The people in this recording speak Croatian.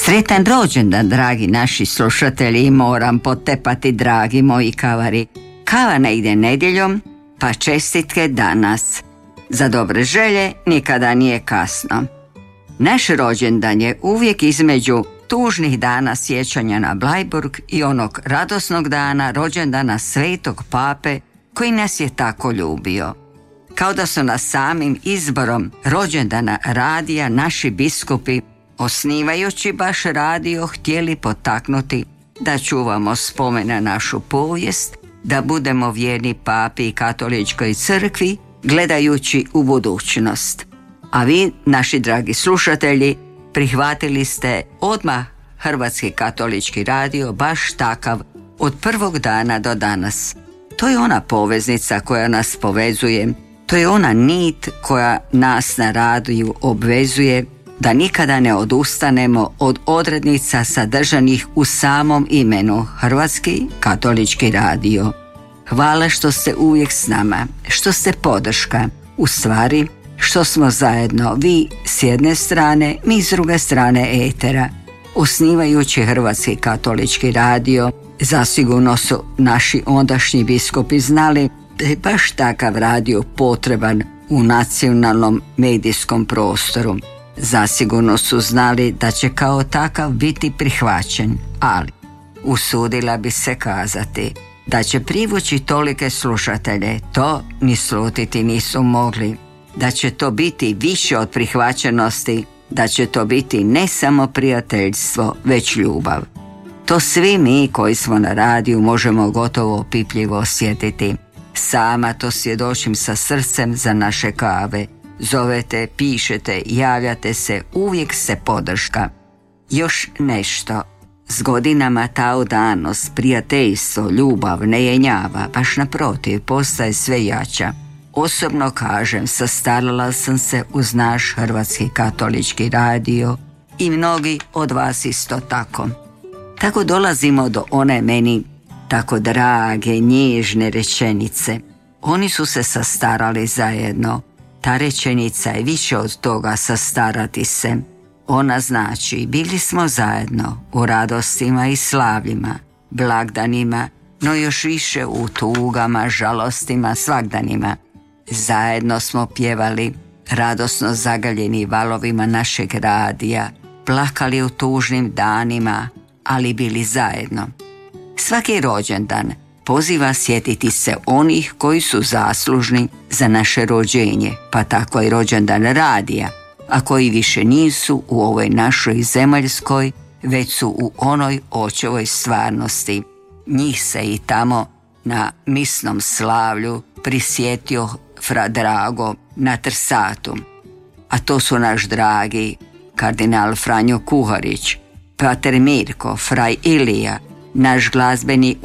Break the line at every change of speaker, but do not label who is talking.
Sretan rođendan, dragi naši slušatelji, moram potepati, dragi moji kavari. Kava ne ide nedjeljom, pa čestitke danas. Za dobre želje nikada nije kasno. Naš rođendan je uvijek između tužnih dana sjećanja na Bleiburg i onog radosnog dana rođendana svetog pape koji nas je tako ljubio. Kao da su nas samim izborom rođendana radija naši biskupi, osnivajući baš radio, htjeli potaknuti da čuvamo spomen na našu povijest, da budemo vjerni papi i katoličkoj crkvi, gledajući u budućnost. A vi, naši dragi slušatelji, prihvatili ste odmah Hrvatski katolički radio baš takav od prvog dana do danas. To je ona poveznica koja nas povezuje, to je ona nit koja nas na radiju obvezuje da nikada ne odustanemo od odrednica sadržanih u samom imenu Hrvatski katolički radio. Hvala što ste uvijek s nama, što ste podrška, u stvari što smo zajedno, vi s jedne strane, mi s druge strane etera. Osnivajući Hrvatski katolički radio, zasigurno su naši ondašnji biskupi znali da je baš takav radio potreban u nacionalnom medijskom prostoru. Zasigurno su znali da će kao takav biti prihvaćen, ali usudila bi se kazati da će privući tolike slušatelje, to ni slutiti nisu mogli. Da će to biti više od prihvaćenosti, da će to biti ne samo prijateljstvo, već ljubav. To svi mi koji smo na radiju možemo gotovo opipljivo osjetiti. Sama to svjedočim sa srcem za naše kave. Zovete, pišete, javljate se, uvijek se podrška. Još nešto. S godinama ta odanost, prijateljstvo, ljubav ne jenjava, baš naprotiv, postaje sve jača. Osobno kažem, sastarala sam se uz naš Hrvatski katolički radio i mnogi od vas isto tako. Tako dolazimo do one meni tako drage, nježne rečenice. Oni su se sastarali zajedno. Ta rečenica je više od toga, sastarati se. Ona znači, bili smo zajedno u radostima i slavljima, blagdanima, no još više u tugama, žalostima, svagdanima. Zajedno smo pjevali, radosno zagaljeni valovima našeg radija, plakali u tužnim danima, ali bili zajedno. Svaki rođendan poziva sjetiti se onih koji su zaslužni za naše rođenje, pa tako i rođendan radija, a koji više nisu u ovoj našoj zemaljskoj, već su u onoj očevoj stvarnosti. Njih se i tamo na misnom slavlju prisjetio fra Drago na Trsatu. A to su naš dragi kardinal Franjo Kuharić, pater Mirko, fraj Ilija, naš glazbeni